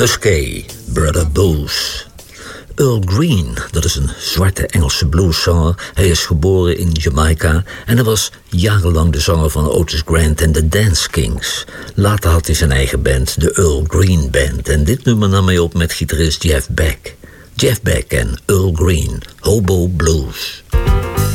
Musquet, Brother Booze. Earl Green, dat is een zwarte Engelse blueszanger. Hij is geboren in Jamaica en hij was jarenlang de zanger van Otis Grant en de Dance Kings. Later had hij zijn eigen band, de Earl Green Band. En dit nummer nam hij op met gitarist Jeff Beck. Jeff Beck en Earl Green, Hobo Blues.